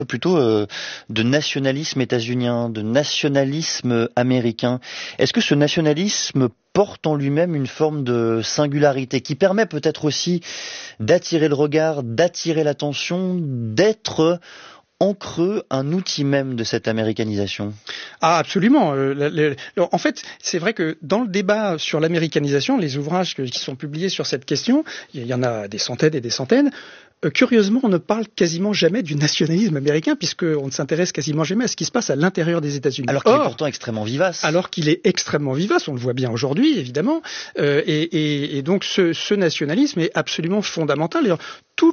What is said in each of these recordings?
Plutôt de nationalisme états-unien, de nationalisme américain. Est-ce que ce nationalisme porte en lui-même une forme de singularité qui permet peut-être aussi d'attirer le regard, d'attirer l'attention, d'être en creux un outil même de cette américanisation? Ah, absolument. En fait, c'est vrai que dans le débat sur l'américanisation, les ouvrages qui sont publiés sur cette question, il y en a des centaines et des centaines. Curieusement, on ne parle quasiment jamais du nationalisme américain, puisqu'on ne s'intéresse quasiment jamais à ce qui se passe à l'intérieur des États-Unis. Alors qu'il est pourtant extrêmement vivace. Alors qu'il est extrêmement vivace, on le voit bien aujourd'hui, évidemment. Et donc, ce nationalisme est absolument fondamental. D'ailleurs,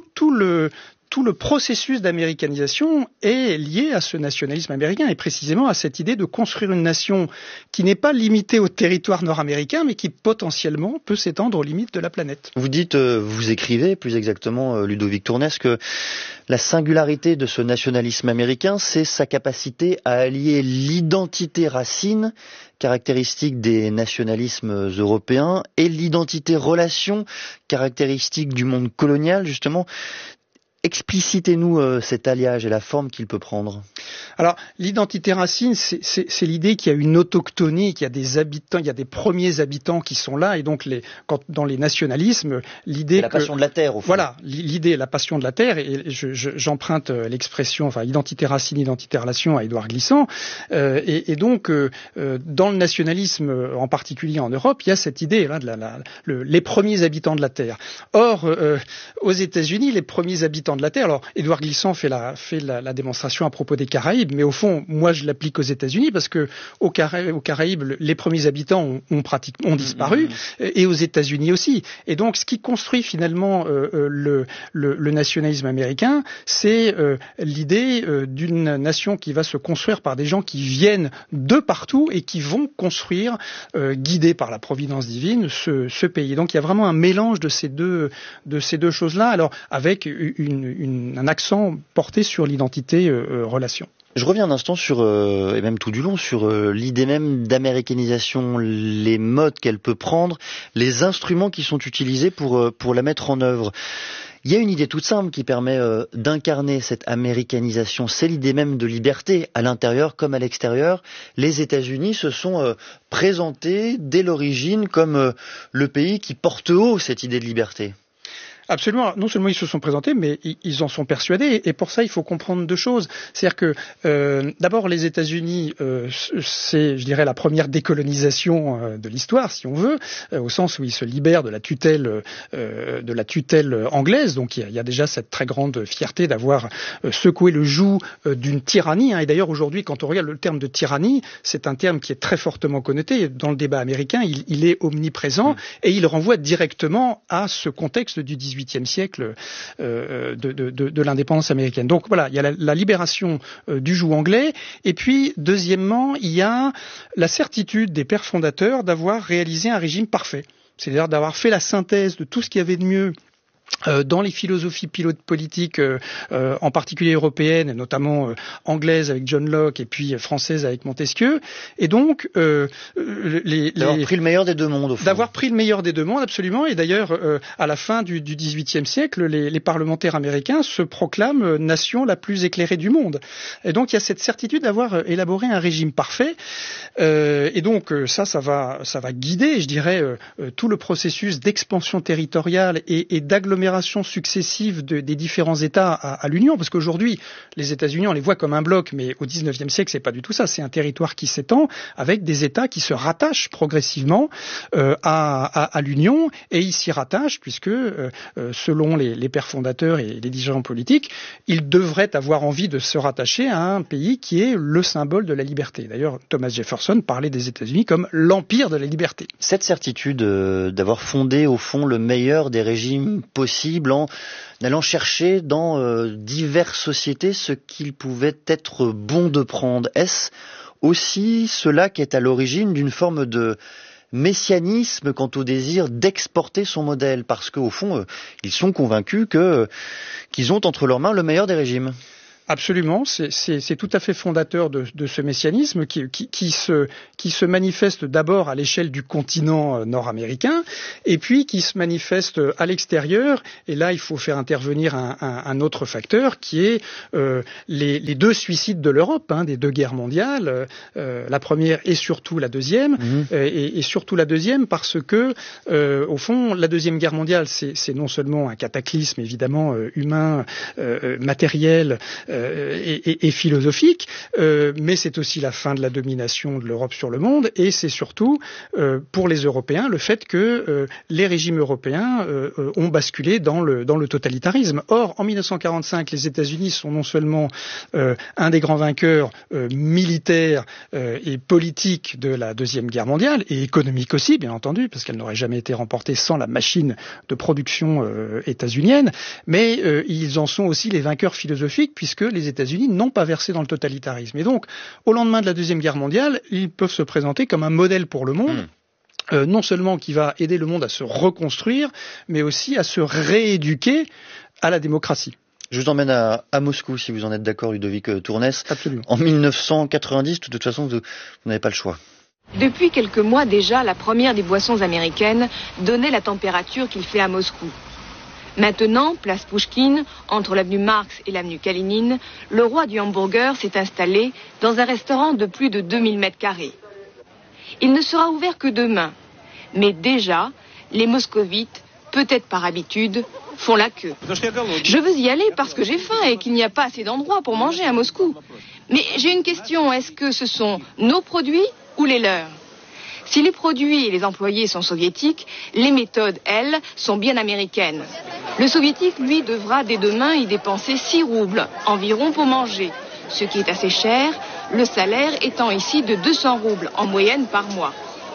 tout le processus d'américanisation est lié à ce nationalisme américain et précisément à cette idée de construire une nation qui n'est pas limitée au territoire nord-américain, mais qui potentiellement peut s'étendre aux limites de la planète. Vous dites, vous écrivez plus exactement, Ludovic Tournès, que la singularité de ce nationalisme américain, c'est sa capacité à allier l'identité racine, caractéristique des nationalismes européens, et l'identité relation, caractéristique du monde colonial, justement. Explicitez-nous cet alliage et la forme qu'il peut prendre. Alors, l'identité racine, c'est l'idée qu'il y a une autochtonie, qu'il y a des habitants, il y a des premiers habitants qui sont là, et donc dans les nationalismes, l'idée c'est la passion de la terre, au fond. Voilà, l'idée, la passion de la terre, et j'emprunte l'expression, enfin, identité racine, identité relation à Édouard Glissant, et donc, dans le nationalisme, en particulier en Europe, il y a cette idée, là, les premiers habitants de la terre. Or, aux États-Unis, les premiers habitants de la Terre. Alors, Édouard Glissant fait la démonstration à propos des Caraïbes, mais au fond, moi, je l'applique aux États-Unis parce que aux Caraïbes, les premiers habitants ont disparu, et aux États-Unis aussi. Et donc, ce qui construit finalement le nationalisme américain, c'est l'idée d'une nation qui va se construire par des gens qui viennent de partout et qui vont construire, guidés par la providence divine, ce pays. Donc, il y a vraiment un mélange de ces deux choses-là. Alors, avec un accent porté sur l'identité relation. Je reviens un instant sur, et même tout du long, sur l'idée même d'américanisation, les modes qu'elle peut prendre, les instruments qui sont utilisés pour la mettre en œuvre. Il y a une idée toute simple qui permet d'incarner cette américanisation, c'est l'idée même de liberté, à l'intérieur comme à l'extérieur. Les États-Unis se sont présentés dès l'origine comme le pays qui porte haut cette idée de liberté. Absolument. Non seulement ils se sont présentés, mais ils en sont persuadés. Et pour ça, il faut comprendre deux choses. C'est-à-dire que, d'abord, les États-Unis, c'est, je dirais, la première décolonisation de l'histoire, si on veut, au sens où ils se libèrent de la tutelle anglaise. Donc, il y a déjà cette très grande fierté d'avoir secoué le joug d'une tyrannie. Et d'ailleurs, aujourd'hui, quand on regarde le terme de tyrannie, c'est un terme qui est très fortement connoté. Dans le débat américain, il est omniprésent et il renvoie directement à ce contexte du XVIIIe siècle de l'indépendance américaine. Donc voilà, il y a la libération du joug anglais, et puis deuxièmement, il y a la certitude des pères fondateurs d'avoir réalisé un régime parfait, c'est-à-dire d'avoir fait la synthèse de tout ce qu'il y avait de mieux dans les philosophies politiques, en particulier européennes, notamment anglaises avec John Locke et puis françaises avec Montesquieu, et donc d'avoir pris le meilleur des deux mondes, au fond. D'avoir pris le meilleur des deux mondes, absolument. Et d'ailleurs, à la fin du XVIIIe siècle, les parlementaires américains se proclament nation la plus éclairée du monde. Et donc, il y a cette certitude d'avoir élaboré un régime parfait. Et donc, ça va guider, je dirais, tout le processus d'expansion territoriale et d'agglomération successive des différents États à l'Union, parce qu'aujourd'hui, les États-Unis, on les voit comme un bloc, mais au XIXe siècle, c'est pas du tout ça. C'est un territoire qui s'étend avec des États qui se rattachent progressivement à l'Union, et ils s'y rattachent puisque, selon les pères fondateurs et les dirigeants politiques, ils devraient avoir envie de se rattacher à un pays qui est le symbole de la liberté. D'ailleurs, Thomas Jefferson parlait des États-Unis comme l'empire de la liberté. Cette certitude d'avoir fondé, au fond, le meilleur des régimes possibles en allant chercher dans diverses sociétés ce qu'il pouvait être bon de prendre. Est-ce aussi cela qui est à l'origine d'une forme de messianisme quant au désir d'exporter son modèle? Parce qu'au fond, ils sont convaincus qu'ils ont entre leurs mains le meilleur des régimes. Absolument, c'est tout à fait fondateur de ce messianisme qui se manifeste d'abord à l'échelle du continent nord-américain et puis qui se manifeste à l'extérieur. Et là, il faut faire intervenir un autre facteur qui est les deux suicides de l'Europe, des deux guerres mondiales, la première et surtout la deuxième, et surtout la deuxième parce que au fond, la deuxième guerre mondiale, c'est non seulement un cataclysme évidemment humain, matériel. Et philosophique, mais c'est aussi la fin de la domination de l'Europe sur le monde, et c'est surtout pour les Européens le fait que les régimes européens ont basculé dans le totalitarisme. Or, en 1945, les États-Unis sont non seulement un des grands vainqueurs militaires et politiques de la Deuxième Guerre mondiale, et économique aussi, bien entendu, parce qu'elle n'aurait jamais été remportée sans la machine de production états-unienne, mais ils en sont aussi les vainqueurs philosophiques, puisque les États-Unis n'ont pas versé dans le totalitarisme. Et donc, au lendemain de la Deuxième Guerre mondiale, ils peuvent se présenter comme un modèle pour le monde, non seulement qui va aider le monde à se reconstruire, mais aussi à se rééduquer à la démocratie. Je vous emmène à Moscou, si vous en êtes d'accord, Ludovic Tournès. Absolument. En 1990, de toute façon, vous n'avez pas le choix. Depuis quelques mois déjà, la première des boissons américaines donnait la température qu'il fait à Moscou. Maintenant, place Pouchkine, entre l'avenue Marx et l'avenue Kalinine, le roi du hamburger s'est installé dans un restaurant de plus de 2000 mètres carrés. Il ne sera ouvert que demain. Mais déjà, les moscovites, peut-être par habitude, font la queue. Je veux y aller parce que j'ai faim et qu'il n'y a pas assez d'endroits pour manger à Moscou. Mais j'ai une question, est-ce que ce sont nos produits ou les leurs ? Si les produits et les employés sont soviétiques, les méthodes, elles, sont bien américaines. Le soviétique, lui, devra dès demain y dépenser 6 roubles environ pour manger, ce qui est assez cher, le salaire étant ici de 200 roubles en moyenne par mois.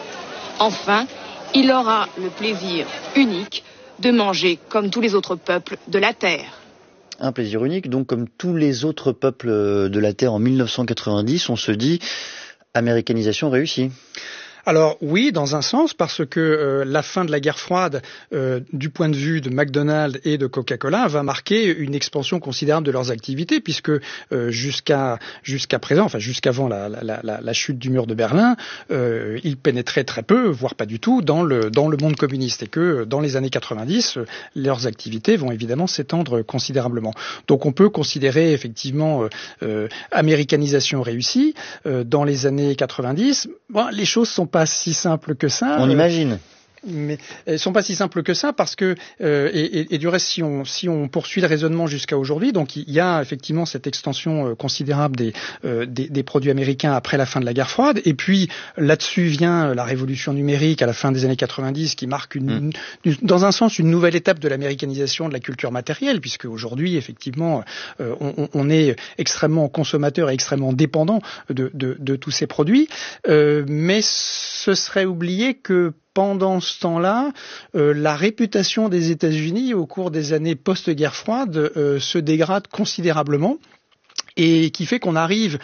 Enfin, il aura le plaisir unique de manger comme tous les autres peuples de la Terre. Un plaisir unique, donc comme tous les autres peuples de la Terre en 1990, on se dit américanisation réussie. Alors oui, dans un sens, parce que la fin de la guerre froide, du point de vue de McDonald's et de Coca-Cola, va marquer une expansion considérable de leurs activités, puisque jusqu'à présent, enfin jusqu'avant la chute du mur de Berlin, ils pénétraient très peu, voire pas du tout, dans le monde communiste, et que dans les années 90, leurs activités vont évidemment s'étendre considérablement. Donc on peut considérer effectivement américanisation réussie dans les années 90. Bon, les choses sont pas si simples que ça. On imagine. Mais elles sont pas si simples que ça parce que et du reste si on poursuit le raisonnement jusqu'à aujourd'hui, donc il y a effectivement cette extension considérable des produits américains après la fin de la guerre froide, et puis là-dessus vient la révolution numérique à la fin des années 90 qui marque dans un sens une nouvelle étape de l'américanisation de la culture matérielle, puisque aujourd'hui effectivement on est extrêmement consommateur et extrêmement dépendant de tous ces produits, mais ce serait oublier que pendant ce temps-là, la réputation des États-Unis au cours des années post-guerre froide se dégrade considérablement. Et qui fait qu'on arrive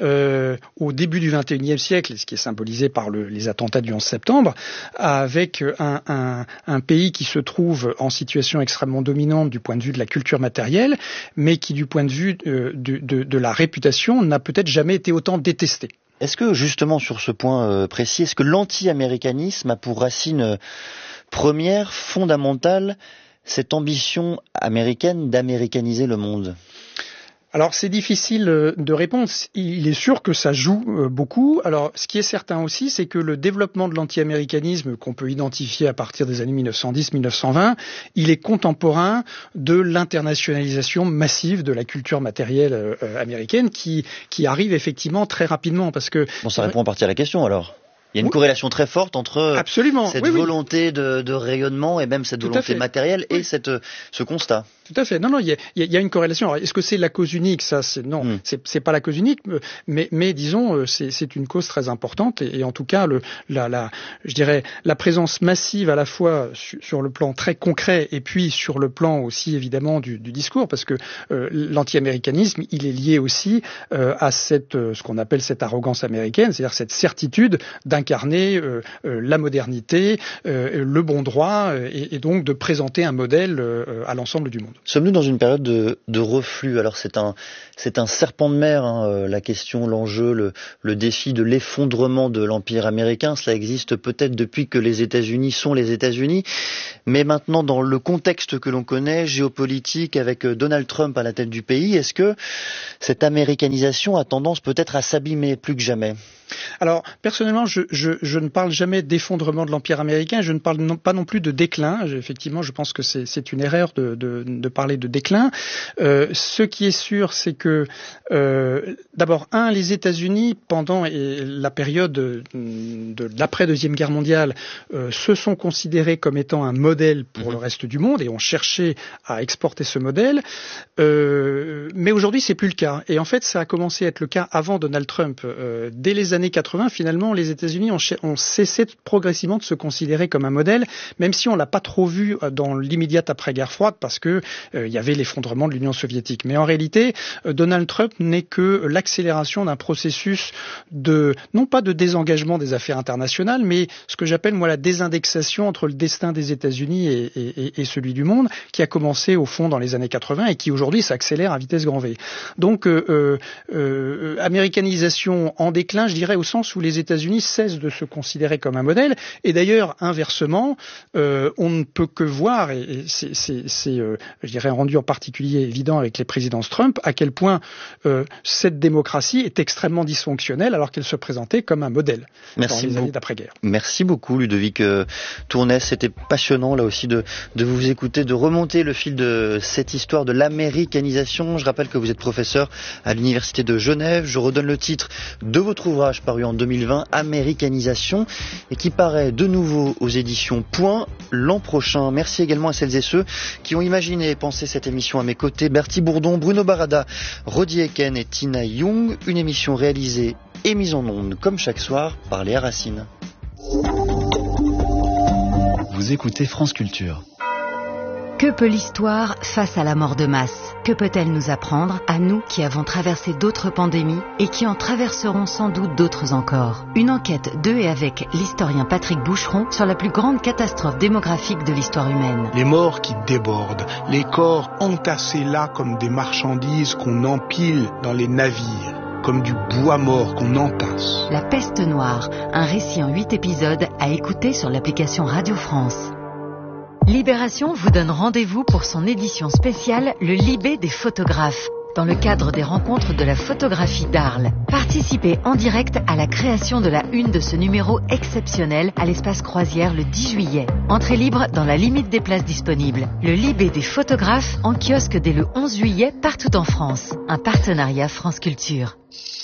au début du XXIe siècle, ce qui est symbolisé par les attentats du 11 septembre, avec un pays qui se trouve en situation extrêmement dominante du point de vue de la culture matérielle, mais qui du point de vue de la réputation n'a peut-être jamais été autant détesté. Est-ce que justement sur ce point précis, est-ce que l'anti-américanisme a pour racine première, fondamentale, cette ambition américaine d'américaniser le monde ? Alors c'est difficile de répondre. Il est sûr que ça joue beaucoup. Alors ce qui est certain aussi, c'est que le développement de l'anti-américanisme qu'on peut identifier à partir des années 1910-1920, il est contemporain de l'internationalisation massive de la culture matérielle américaine qui arrive effectivement très rapidement, parce que bon, ça répond en partie à la question alors. Il y a une corrélation très forte entre cette volonté de rayonnement et même cette volonté matérielle et ce constat. Tout à fait. Non, il y a une corrélation. Alors, est-ce que c'est la cause unique ? Ça, non, c'est pas la cause unique, mais disons, c'est une cause très importante, et en tout cas, je dirais, la présence massive à la fois sur le plan très concret et puis sur le plan aussi évidemment du discours, parce que l'anti-américanisme, il est lié aussi à ce qu'on appelle cette arrogance américaine, c'est-à-dire cette certitude d'un d'incarner la modernité, le bon droit, et donc de présenter un modèle à l'ensemble du monde. Sommes-nous dans une période de reflux? Alors c'est un serpent de mer, la question, l'enjeu, le défi de l'effondrement de l'empire américain. Cela existe peut-être depuis que les États-Unis sont les États-Unis, mais maintenant dans le contexte que l'on connaît, géopolitique, avec Donald Trump à la tête du pays, est-ce que cette américanisation a tendance peut-être à s'abîmer plus que jamais? Alors, personnellement, je ne parle jamais d'effondrement de l'Empire américain, je ne parle pas non plus de déclin. Effectivement, je pense que c'est une erreur de parler de déclin. Ce qui est sûr, c'est que, d'abord, les États-Unis, pendant la période de l'après-Deuxième Guerre mondiale, se sont considérés comme étant un modèle pour le reste du monde et ont cherché à exporter ce modèle. Mais aujourd'hui, c'est plus le cas. Et en fait, ça a commencé à être le cas avant Donald Trump. Dès les années 80, finalement, les États-Unis ont cessé progressivement de se considérer comme un modèle, même si on l'a pas trop vu dans l'immédiate après-guerre froide, parce que il y avait l'effondrement de l'Union soviétique. Mais en réalité, Donald Trump n'est que l'accélération d'un processus non pas de désengagement des affaires internationales, mais ce que j'appelle moi la désindexation entre le destin des États-Unis et celui du monde, qui a commencé au fond dans les années 80 et qui aujourd'hui s'accélère à vitesse grand V. Donc, américanisation en déclin, je dirais, au sens où les États-Unis cessent de se considérer comme un modèle. Et d'ailleurs, inversement, on ne peut que voir, et c'est je dirais, rendu en particulier évident avec les présidences Trump, à quel point cette démocratie est extrêmement dysfonctionnelle alors qu'elle se présentait comme un modèle dans les années d'après-guerre. Merci beaucoup, Ludovic Tournès. C'était passionnant, là aussi, de vous écouter, de remonter le fil de cette histoire de l'américanisation. Je rappelle que vous êtes professeur à l'Université de Genève. Je redonne le titre de votre ouvrage paru en 2020, Américanisation, et qui paraît de nouveau aux éditions Point l'an prochain. Merci également à celles et ceux qui ont imaginé et pensé cette émission à mes côtés. Bertie Bourdon, Bruno Barada, Rodi Eken et Tina Young. Une émission réalisée et mise en onde, comme chaque soir, par Léa Racine. Vous écoutez France Culture. Que peut l'histoire face à la mort de masse? Que peut-elle nous apprendre, à nous qui avons traversé d'autres pandémies et qui en traverseront sans doute d'autres encore? Une enquête de et avec l'historien Patrick Boucheron sur la plus grande catastrophe démographique de l'histoire humaine. Les morts qui débordent, les corps entassés là comme des marchandises qu'on empile dans les navires, comme du bois mort qu'on entasse. La peste noire, un récit en 8 épisodes à écouter sur l'application Radio France. Libération vous donne rendez-vous pour son édition spéciale, le Libé des photographes, dans le cadre des rencontres de la photographie d'Arles. Participez en direct à la création de la une de ce numéro exceptionnel à l'espace Croisière le 10 juillet. Entrée libre dans la limite des places disponibles. Le Libé des photographes en kiosque dès le 11 juillet partout en France. Un partenariat France Culture.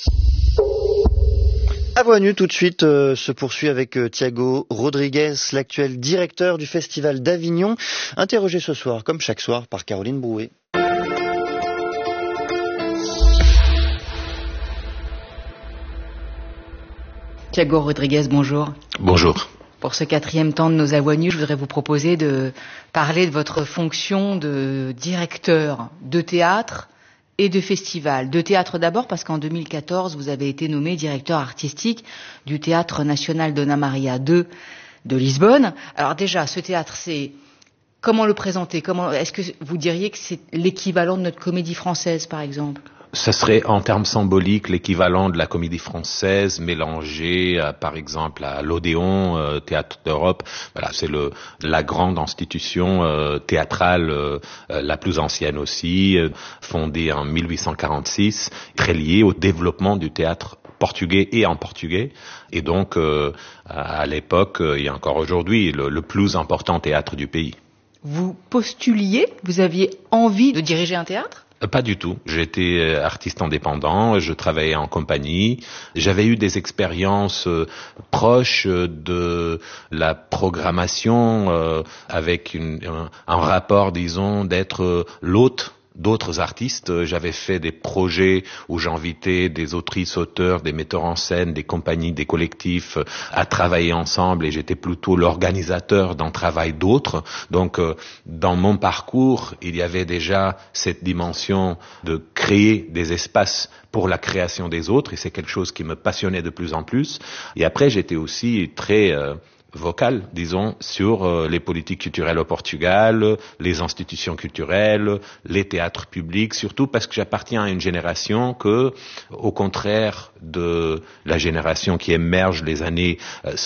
À Voix Nue, tout de suite, se poursuit avec Thiago Rodriguez, l'actuel directeur du Festival d'Avignon, interrogé ce soir, comme chaque soir, par Caroline Brouet. Thiago Rodriguez, bonjour. Bonjour. Pour ce 4e temps de nos À Voix Nue, je voudrais vous proposer de parler de votre fonction de directeur de théâtre et de festival. De théâtre d'abord parce qu'en 2014, vous avez été nommé directeur artistique du Théâtre National Dona Maria II de Lisbonne. Alors déjà, ce théâtre, c'est comment le présenter? Est-ce que vous diriez que c'est l'équivalent de notre Comédie Française, par exemple? Ce serait en termes symboliques l'équivalent de la Comédie Française mélangée par exemple à l'Odéon, Théâtre d'Europe. Voilà, c'est la grande institution théâtrale la plus ancienne aussi, fondée en 1846, très liée au développement du théâtre portugais et en portugais, et donc à l'époque et encore aujourd'hui le plus important théâtre du pays. Vous postuliez? Vous aviez envie de diriger un théâtre? Pas du tout. J'étais artiste indépendant, je travaillais en compagnie. J'avais eu des expériences proches de la programmation avec un rapport, disons, d'être l'hôte d'autres artistes. J'avais fait des projets où j'invitais des autrices, auteurs, des metteurs en scène, des compagnies, des collectifs à travailler ensemble et j'étais plutôt l'organisateur d'un travail d'autres. Donc, dans mon parcours, il y avait déjà cette dimension de créer des espaces pour la création des autres et c'est quelque chose qui me passionnait de plus en plus. Et après, j'étais aussi très vocal, disons, sur les politiques culturelles au Portugal, les institutions culturelles, les théâtres publics, surtout parce que j'appartiens à une génération que, au contraire de la génération qui émerge les années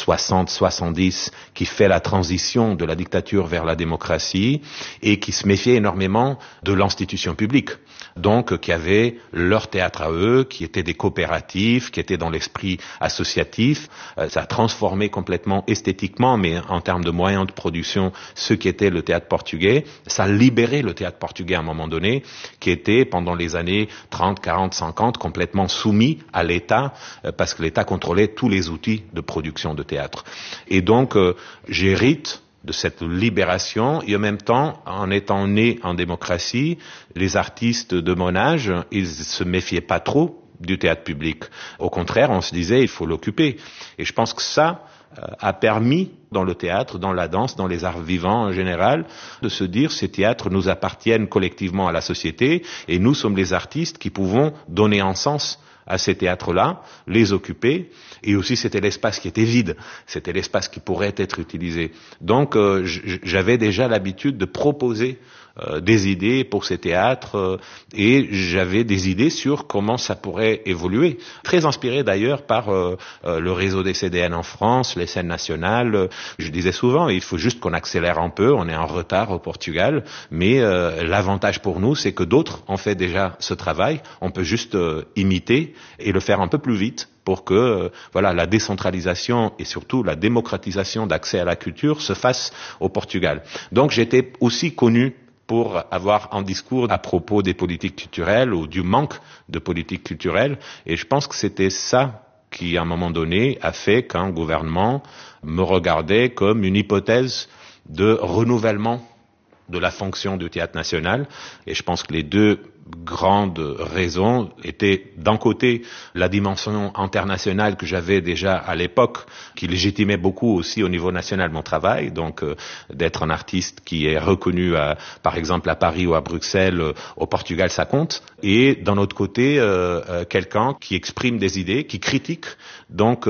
60-70, qui fait la transition de la dictature vers la démocratie et qui se méfiait énormément de l'institution publique. Donc, qui avaient leur théâtre à eux, qui étaient des coopératifs, qui étaient dans l'esprit associatif. Ça a transformé complètement esthétiquement, mais en termes de moyens de production, ce qui était le théâtre portugais. Ça a libéré le théâtre portugais à un moment donné, qui était, pendant les années 30, 40, 50, complètement soumis à l'État, parce que l'État contrôlait tous les outils de production de théâtre. Et donc, j'hérite de cette libération et en même temps, en étant né en démocratie, les artistes de mon âge, ils se méfiaient pas trop du théâtre public. Au contraire, on se disait, il faut l'occuper. Et je pense que ça a permis, dans le théâtre, dans la danse, dans les arts vivants en général, de se dire, ces théâtres nous appartiennent collectivement à la société et nous sommes les artistes qui pouvons donner un sens à ces théâtres-là, les occuper, et aussi c'était l'espace qui était vide, c'était l'espace qui pourrait être utilisé. Donc j'avais déjà l'habitude de proposer des idées pour ces théâtres et j'avais des idées sur comment ça pourrait évoluer. Très inspiré d'ailleurs par le réseau des CDN en France, les scènes nationales. Je disais souvent, il faut juste qu'on accélère un peu, on est en retard au Portugal, mais l'avantage pour nous, c'est que d'autres ont fait déjà ce travail, on peut juste imiter et le faire un peu plus vite pour que la décentralisation et surtout la démocratisation d'accès à la culture se fasse au Portugal. Donc j'étais aussi connu pour avoir un discours à propos des politiques culturelles ou du manque de politiques culturelles. Et je pense que c'était ça qui, à un moment donné, a fait qu'un gouvernement me regardait comme une hypothèse de renouvellement de la fonction du théâtre national. Et je pense que les deux grandes raisons étaient d'un côté la dimension internationale que j'avais déjà à l'époque, qui légitimait beaucoup aussi au niveau national mon travail, donc d'être un artiste qui est reconnu par exemple à Paris ou à Bruxelles, au Portugal ça compte, et d'un autre côté quelqu'un qui exprime des idées, qui critique, donc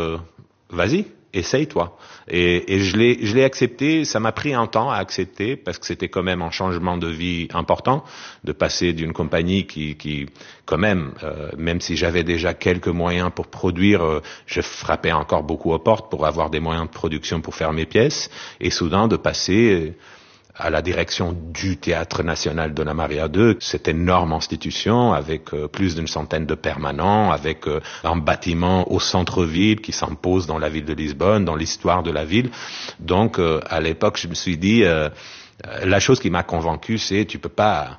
vas-y, essaye-toi. Et je l'ai accepté, ça m'a pris un temps à accepter parce que c'était quand même un changement de vie important de passer d'une compagnie qui quand même, même si j'avais déjà quelques moyens pour produire, je frappais encore beaucoup aux portes pour avoir des moyens de production pour faire mes pièces et soudain de passer à la direction du Théâtre National Dona Maria II, cette énorme institution avec plus d'une centaine de permanents, avec un bâtiment au centre-ville qui s'impose dans la ville de Lisbonne, dans l'histoire de la ville. Donc, à l'époque, je me suis dit, la chose qui m'a convaincu, c'est tu peux pas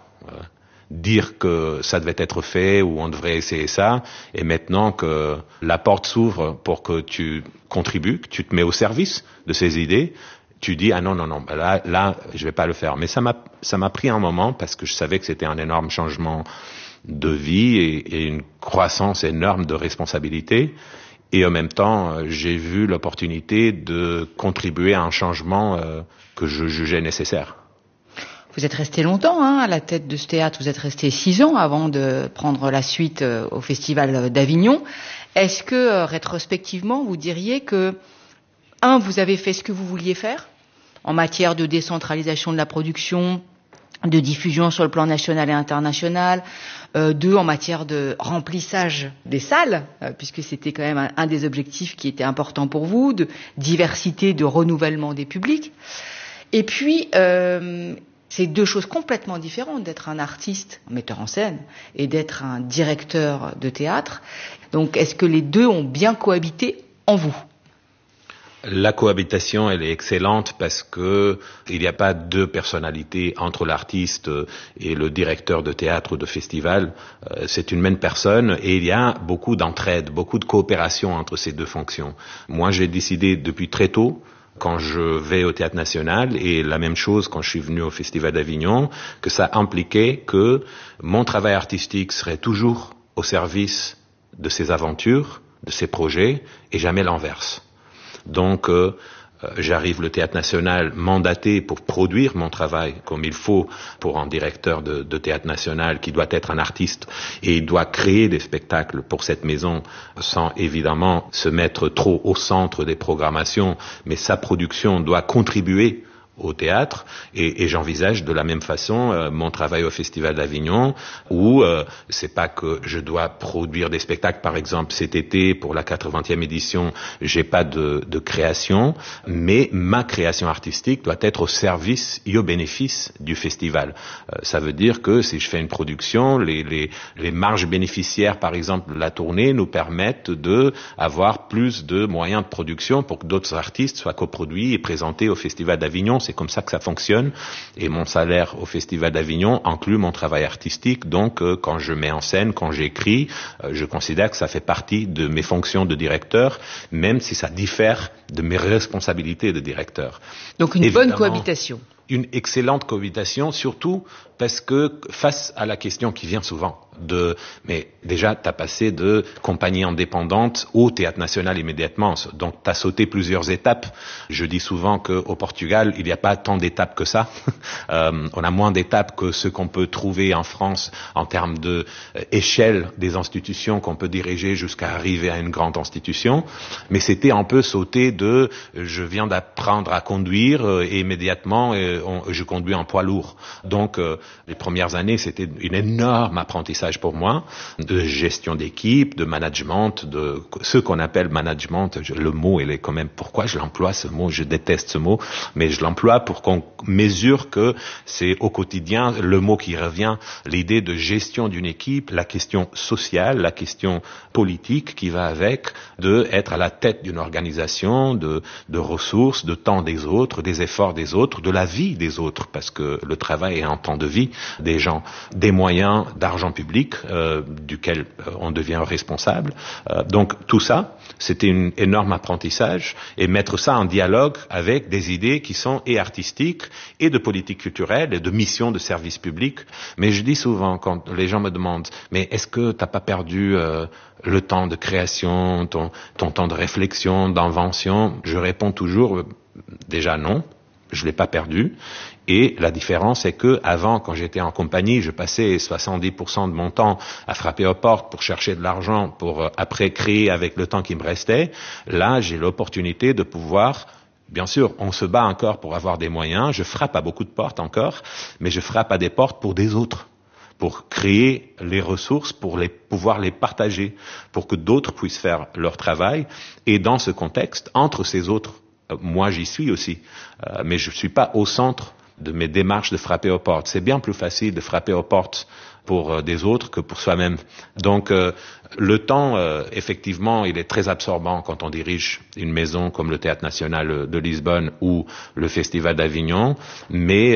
dire que ça devait être fait ou on devrait essayer ça, et maintenant que la porte s'ouvre pour que tu contribues, que tu te mets au service de ces idées, tu dis non, là je vais pas le faire. Mais ça m'a pris un moment parce que je savais que c'était un énorme changement de vie et une croissance énorme de responsabilités. Et en même temps, j'ai vu l'opportunité de contribuer à un changement que je jugeais nécessaire. Vous êtes resté longtemps à la tête de ce théâtre. Vous êtes resté 6 ans avant de prendre la suite au Festival d'Avignon. Est-ce que rétrospectivement, vous diriez que vous avez fait ce que vous vouliez faire en matière de décentralisation de la production, de diffusion sur le plan national et international, 2 en matière de remplissage des salles, puisque c'était quand même un des objectifs qui était important pour vous, de diversité, de renouvellement des publics. Et puis, c'est 2 choses complètement différentes d'être un artiste, un metteur en scène, et d'être un directeur de théâtre. Donc, est-ce que les 2 ont bien cohabité en vous ? La cohabitation, elle est excellente parce que il n'y a pas 2 personnalités entre l'artiste et le directeur de théâtre ou de festival. C'est une même personne et il y a beaucoup d'entraide, beaucoup de coopération entre ces 2 fonctions. Moi, j'ai décidé depuis très tôt quand je vais au Théâtre National, et la même chose quand je suis venu au Festival d'Avignon, que ça impliquait que mon travail artistique serait toujours au service de ces aventures, de ces projets, et jamais l'inverse. Donc, j'arrive au Théâtre National mandaté pour produire mon travail comme il faut pour un directeur de Théâtre National qui doit être un artiste et il doit créer des spectacles pour cette maison sans évidemment se mettre trop au centre des programmations, mais sa production doit contribuer au théâtre et j'envisage de la même façon mon travail au Festival d'Avignon où c'est pas que je dois produire des spectacles. Par exemple cet été pour la 80e édition j'ai pas de création, mais ma création artistique doit être au service et au bénéfice du festival. Ça veut dire que si je fais une production, les marges bénéficiaires par exemple de la tournée nous permettent de avoir plus de moyens de production pour que d'autres artistes soient coproduits et présentés au Festival d'Avignon. C'est comme ça que ça fonctionne et mon salaire au Festival d'Avignon inclut mon travail artistique. Donc quand je mets en scène, quand j'écris, je considère que ça fait partie de mes fonctions de directeur, même si ça diffère de mes responsabilités de directeur. Donc une bonne cohabitation. Une excellente cohabitation, surtout parce que face à la question qui vient souvent mais déjà t'as passé de compagnie indépendante au Théâtre National immédiatement, donc t'as sauté plusieurs étapes. Je dis souvent qu'au Portugal il n'y a pas tant d'étapes que ça. On a moins d'étapes que ce qu'on peut trouver en France en termes de échelle des institutions qu'on peut diriger jusqu'à arriver à une grande institution, mais c'était un peu sauter je viens d'apprendre à conduire et immédiatement je conduis un poids lourd. Donc les premières années c'était une énorme apprentissage pour moi, de gestion d'équipe, de management, de ce qu'on appelle management. Le mot, il est quand même, pourquoi je l'emploie ce mot? Je déteste ce mot, mais je l'emploie pour qu'on mesure que c'est au quotidien le mot qui revient, l'idée de gestion d'une équipe, la question sociale, la question politique qui va avec, de être à la tête d'une organisation, de ressources, de temps des autres, des efforts des autres, de la vie des autres, parce que le travail est un temps de vie des gens, des moyens d'argent public duquel on devient responsable. Donc tout ça, c'était un énorme apprentissage et mettre ça en dialogue avec des idées qui sont et artistiques et de politique culturelle et de mission de service public. Mais je dis souvent quand les gens me demandent « mais est-ce que t'as pas perdu le temps de création, ton temps de réflexion, d'invention ?» Je réponds toujours déjà non. Je l'ai pas perdu. Et la différence, c'est que avant, quand j'étais en compagnie, je passais 70% de mon temps à frapper aux portes pour chercher de l'argent, pour après créer avec le temps qui me restait. Là, j'ai l'opportunité de pouvoir, bien sûr, on se bat encore pour avoir des moyens. Je frappe à beaucoup de portes encore, mais je frappe à des portes pour des autres, pour créer les ressources, pour pouvoir les partager, pour que d'autres puissent faire leur travail. Et dans ce contexte, entre ces autres, moi j'y suis aussi, mais je ne suis pas au centre de mes démarches de frapper aux portes. C'est bien plus facile de frapper aux portes pour des autres que pour soi-même. Donc le temps, effectivement, il est très absorbant quand on dirige une maison comme le Théâtre National de Lisbonne ou le Festival d'Avignon, mais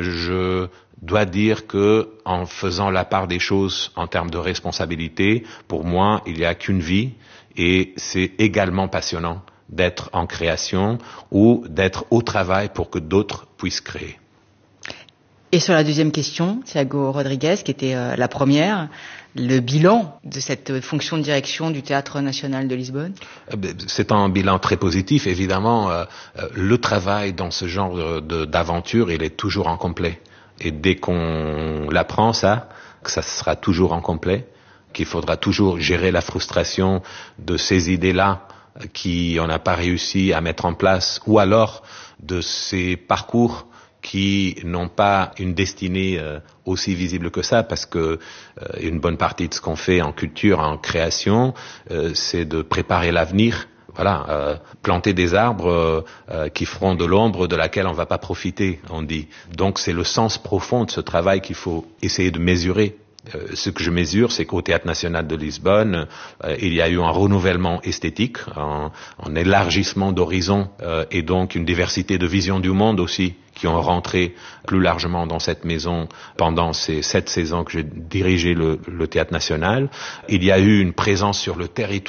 je dois dire que en faisant la part des choses en termes de responsabilité, pour moi, il n'y a qu'une vie et c'est également passionnant d'être en création ou d'être au travail pour que d'autres puissent créer. Et sur la deuxième question, Thiago Rodrigues, qui était la première, le bilan de cette fonction de direction du Théâtre National de Lisbonne? C'est un bilan très positif. Évidemment, le travail dans ce genre d'aventure, il est toujours incomplet. Et dès qu'on l'apprend, ça sera toujours incomplet, qu'il faudra toujours gérer la frustration de ces idées-là qu'on n'a pas réussi à mettre en place, ou alors de ces parcours qui n'ont pas une destinée aussi visible que ça, parce que une bonne partie de ce qu'on fait en culture, en création, c'est de préparer l'avenir. Voilà, planter des arbres qui feront de l'ombre de laquelle on ne va pas profiter, on dit. Donc c'est le sens profond de ce travail qu'il faut essayer de mesurer. Ce que je mesure, c'est qu'au Théâtre National de Lisbonne, il y a eu un renouvellement esthétique, un élargissement d'horizons et donc une diversité de visions du monde aussi qui ont rentré plus largement dans cette maison pendant ces 7 saisons que j'ai dirigé le Théâtre National. Il y a eu une présence sur le territoire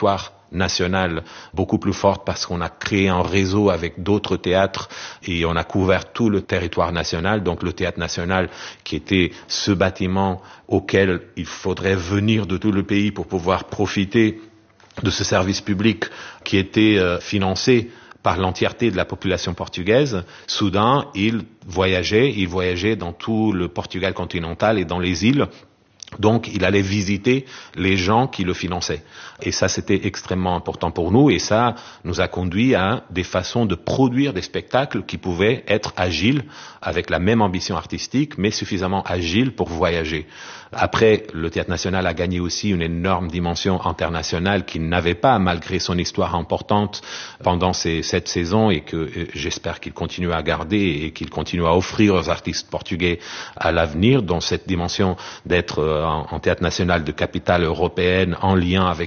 nationale beaucoup plus forte parce qu'on a créé un réseau avec d'autres théâtres et on a couvert tout le territoire national. Donc le théâtre national qui était ce bâtiment auquel il faudrait venir de tout le pays pour pouvoir profiter de ce service public qui était financé par l'entièreté de la population portugaise. Soudain, il voyageait dans tout le Portugal continental et dans les îles. Donc, il allait visiter les gens qui le finançaient. Et ça, c'était extrêmement important pour nous. Et ça nous a conduit à des façons de produire des spectacles qui pouvaient être agiles, avec la même ambition artistique, mais suffisamment agiles pour voyager. Après, le Théâtre National a gagné aussi une énorme dimension internationale qu'il n'avait pas, malgré son histoire importante pendant ces 7 saisons, et que j'espère qu'il continue à garder et qu'il continue à offrir aux artistes portugais à l'avenir, dans cette dimension d'être en Théâtre National de capitale européenne en lien avec